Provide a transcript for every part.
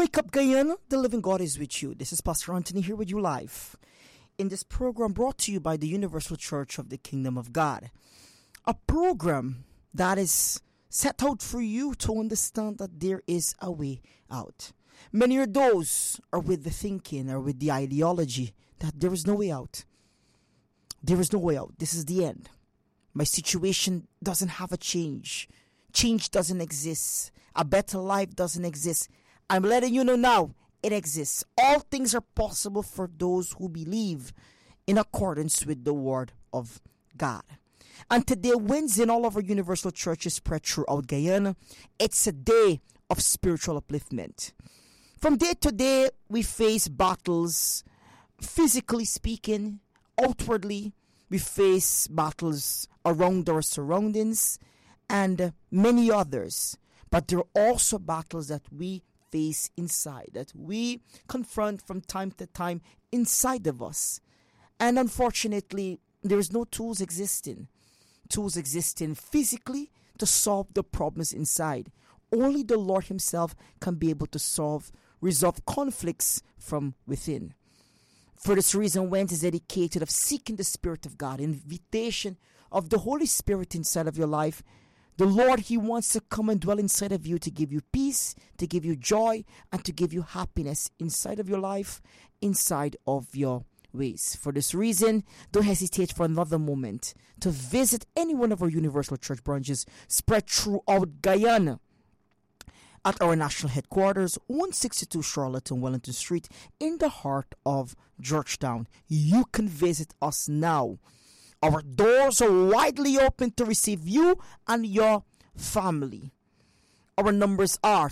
Wake up, Guyana. The living God is with you. This is Pastor Anthony here with you live in this program brought to you by the Universal Church of the Kingdom of God. A program that is set out for you to understand that there is a way out. Many of those are with the thinking or with the ideology that there is no way out. There is no way out. This is the end. My situation doesn't have a change. Change doesn't exist. A better life doesn't exist. I'm letting you know now, it exists. All things are possible for those who believe in accordance with the Word of God. And today, Wednesday in all of our universal churches spread throughout Guyana, it's a day of spiritual upliftment. From day to day, we face battles, physically speaking, outwardly. We face battles around our surroundings and many others. But there are also battles that we face inside, that we confront from time to time inside of us. And unfortunately, there is no tools existing physically to solve the problems inside. Only the Lord Himself can be able to resolve conflicts from within. For this reason, Wednesday is dedicated of seeking the Spirit of God, invitation of the Holy Spirit inside of your life. The Lord, He wants to come and dwell inside of you to give you peace, to give you joy, and to give you happiness inside of your life, inside of your ways. For this reason, don't hesitate for another moment to visit any one of our Universal Church branches spread throughout Guyana. At our national headquarters, 162 Charlotte and Wellington Street, in the heart of Georgetown. You can visit us now. Our doors are widely open to receive you and your family. Our numbers are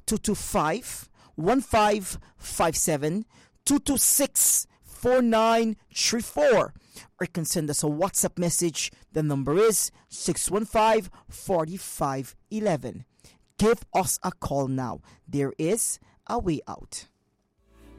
225-1557, 226-4934. Or you can send us a WhatsApp message. The number is 615-4511. Give us a call now. There is a way out.